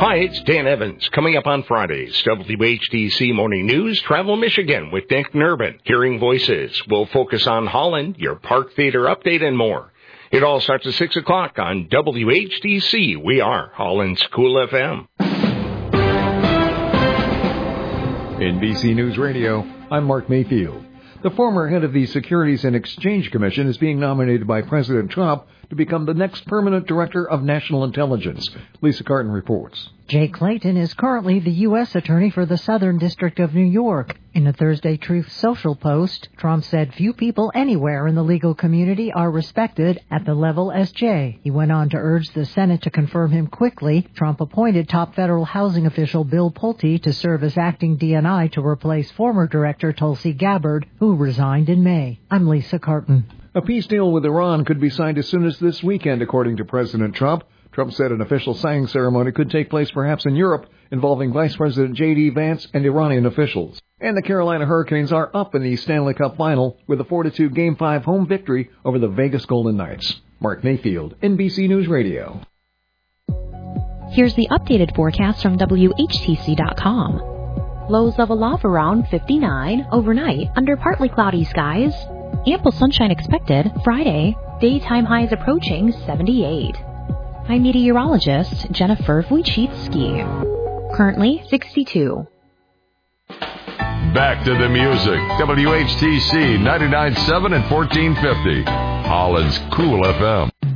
Hi, it's Dan Evans. Coming up on Fridays, WHTC Morning News, Travel Michigan with Nick Nurbin. Hearing Voices. We'll focus on Holland, your Park Theater update, and more. It all starts at 6 o'clock on WHTC. We are Holland's Cool FM. NBC News Radio, I'm Mark Mayfield. The former head of the Securities and Exchange Commission is being nominated by President Trump to become the next permanent director of national intelligence. Lisa Carton reports. Jay Clayton is currently the U.S. Attorney for the Southern District of New York. In a Thursday Truth Social post, Trump said few people anywhere in the legal community are respected at the level as Jay. He went on to urge the Senate to confirm him quickly. Trump appointed top federal housing official Bill Pulte to serve as acting DNI to replace former director Tulsi Gabbard, who resigned in May. I'm Lisa Carton. A peace deal with Iran could be signed as soon as this weekend, according to President Trump. Trump said an official signing ceremony could take place perhaps in Europe, involving Vice President J.D. Vance and Iranian officials. And the Carolina Hurricanes are up in the Stanley Cup Final with a 4-2 Game 5 home victory over the Vegas Golden Knights. Mark Mayfield, NBC News Radio. Here's the updated forecast from WHTC.com. Lows level off around 59 overnight under partly cloudy skies. Ample sunshine expected Friday. Daytime highs approaching 78. I'm meteorologist Jennifer Wojcicki. Currently 62. Back to the music. WHTC 99.7 and 1450. Holland's Cool FM.